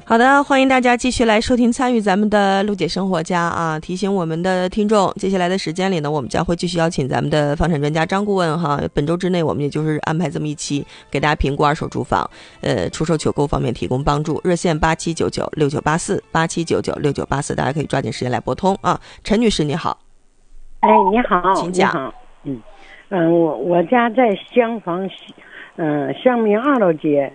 好的，欢迎大家继续来收听参与咱们的陆姐生活家啊！提醒我们的听众，接下来的时间里呢，我们将会继续邀请咱们的房产专家张顾问哈。本周之内，我们也就是安排这么一期，给大家评估二手住房，出售求购方面提供帮助。热线87996984，87996984，大家可以抓紧时间来拨通啊。陈女士你好。 哎，你好， 请讲。 我家在襄房，襄明2楼街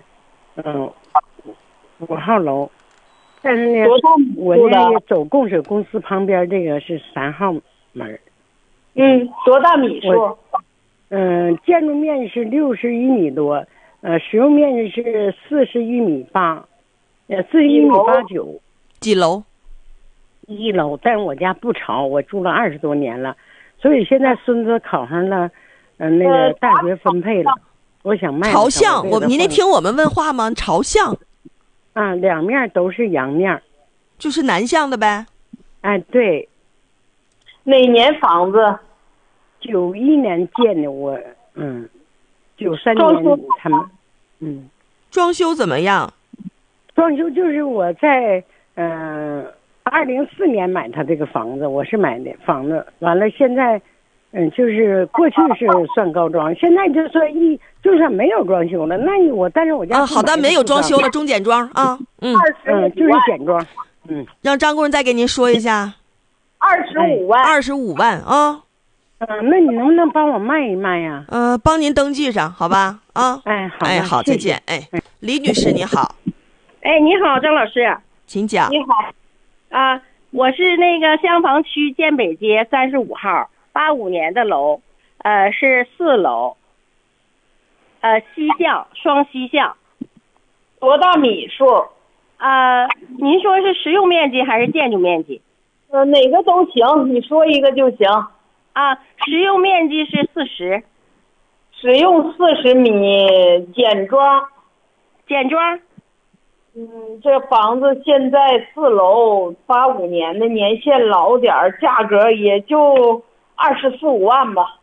5号楼，但是呢，我呢走供水公司旁边，这个是3号门。 多大米数？ 建筑面积是61米多，使用面积是41米8，41米89。 几楼 ？1楼，但是我家不潮，我住了20多年了，所以现在孙子考上了，那个大学分配了，我想卖。 朝向，您那听我们问话吗？朝向。 两面都是阳面， 就是南向的呗。 哎，对。 哪年房子 ？91年建的，我93年他们装修怎么样？ 装修就是我在2004年买他这个房子，我是买的房子，完了现在就是过去是算高装，现在就算没有装修了，但是我家好的，没有装修了，中简装啊， 就是简装， 让张顾问再给您说一下 ，25万 ，25万啊， 那你能不能帮我卖一卖呀？ 帮您登记上，好吧？啊，好，再见，李女士你好， 你好，张老师， 请讲。 你好，我是那个襄房区建北街35号，85年的楼，是4楼。西向，双西向。 多大米数？ 您说是实用面积还是建筑面积？ 哪个都行，你说一个就行。 实用面积是40， 实用40米，简装。 简装。 这房子现在4楼，85年的，年限老点儿，价格也就24、25万吧。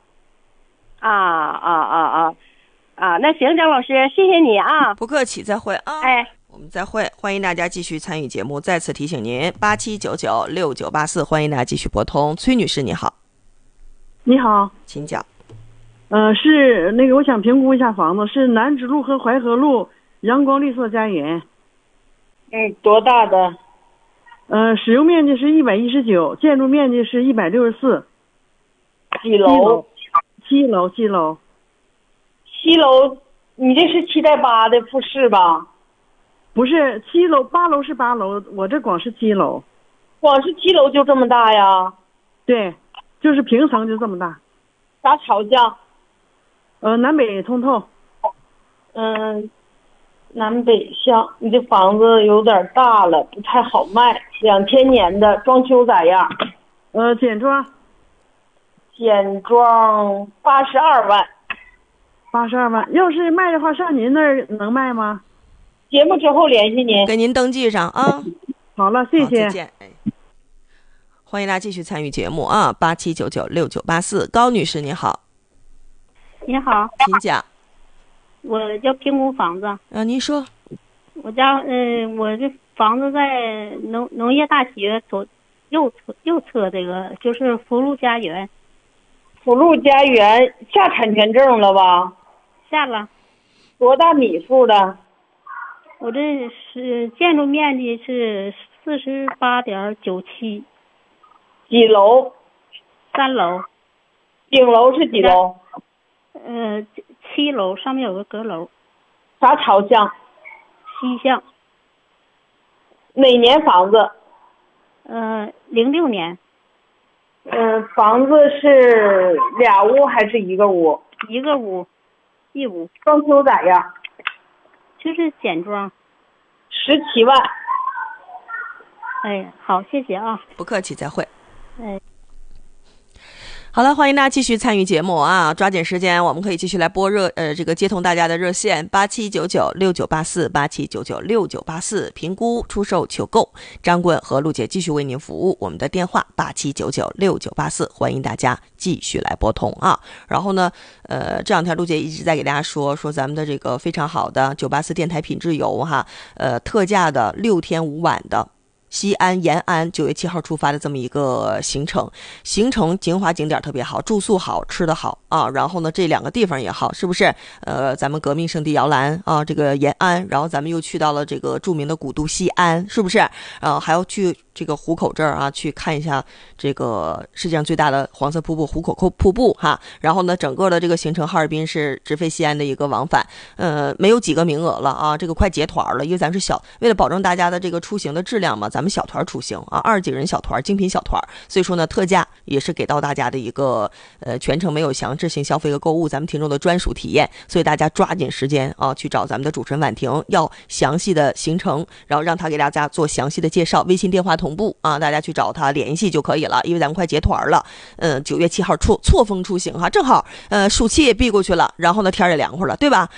那行，张老师，谢谢你啊。 不客气，再会啊。我们再会，欢迎大家继续参与节目。再次提醒您，87996984，欢迎大家继续拨通。崔女士你好。 你好， 请讲。 是那个，我想评估一下房子，是南直路和淮河路阳光绿色家园。 多大的？ 使用面积是119，建筑面积是164。 几楼 ？7楼。7 楼，你这是7带8的复式吧？ 不是，7楼，8楼是8楼，我这光是7楼。 光是7楼就这么大呀？ 对，就是平层就这么大。 啥朝向？ 南北通透。 南北向。你这房子有点大了，不太好卖。2000年的，装修咋样？ 简装。 简装82万。 82万，要是卖的话，上您那儿能卖吗？ 节目之后联系您， 给您登记上啊。 好了，谢谢。 再见。欢迎大家继续参与节目啊，87996984，高女士你好。 你好， 请讲。 我要评估房子。 您说。 我这房子在农业大学左右侧，这个就是福禄家园。 福禄家园下产权证了吧？ 下了。 多大米数的？ 我这是建筑面积是48.97。 几楼 ？3楼。 顶楼是几楼 ？7楼，上面有个阁楼。 啥朝向？ 西向。 哪年房子 ？06年。 房子是俩屋还是一个屋？ 一个屋，一屋。 装修咋样？ 就是简装。 17万。 好，谢谢啊。 不客气，再会。 好了，欢迎大家继续参与节目啊！抓紧时间，我们可以继续来拨这个接通大家的热线8799698487996984，评估、出售、求购，张棍和陆姐继续为您服务。我们的电话87996984，欢迎大家继续来拨通啊！然后呢，这两天陆姐一直在给大家说咱们的这个非常好的984电台品质油哈，特价的6天5晚的。西安、延安9月7号出发的这么一个行程精华景点特别好，住宿好，吃的好啊，然后呢这2个地方也好，是不是？咱们革命圣地摇篮啊，这个延安，然后咱们又去到了这个著名的古都西安，是不是？还要去这个壶口这儿啊，去看一下这个世界上最大的黄色瀑布壶口瀑布哈。然后呢，整个的这个行程哈尔滨是直飞西安的一个往返，没有几个名额了啊，这个快结团了，因为咱是为了保证大家的这个出行的质量嘛，咱们小团出行啊，20几个人小团，精品小团，所以说呢，特价也是给到大家的一个全程没有强制性消费和购物，咱们听众的专属体验，所以大家抓紧时间啊，去找咱们的主持人婉婷要详细的行程，然后让他给大家做详细的介绍，微信电话同步啊，大家去找他联系就可以了，因为咱们快结团了。9月7号错峰出行哈，正好暑期也避过去了，然后呢天也凉快了，对吧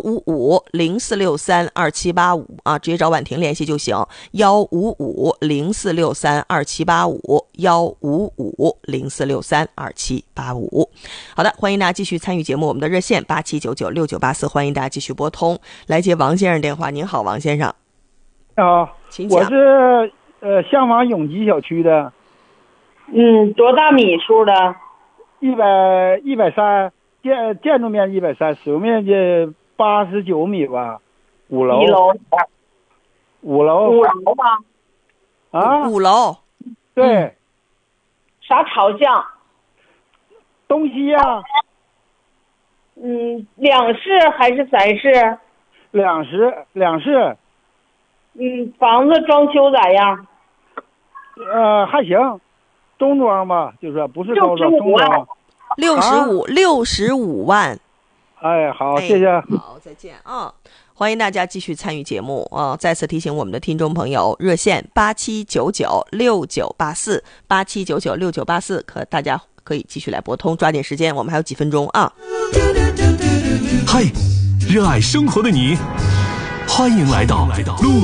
？15504632785啊，直接找婉婷联系就行。15504632785，15504632785。好的，欢迎大家继续参与节目，我们的热线87996984，欢迎大家继续拨通来接王先生电话。您好，王先生。 请讲。我是香坊永吉小区的。 多大米数的 ？130，建筑面积130，使用面积89米吧，5楼。 1楼。 5楼。 5楼吗？ 啊 ，5楼。 对。 啥朝向？ 东西呀。 两室还是3室 ？2室。 房子装修咋样？ 还行，中装吧，就是不是高装，中装。 65万。 哎，好，谢谢。 好，再见啊！欢迎大家继续参与节目啊！再次提醒我们的听众朋友，热线87996984，87996984，大家可以继续来拨通，抓紧时间，我们还有几分钟啊！ 嗨，热爱生活的你，欢迎来到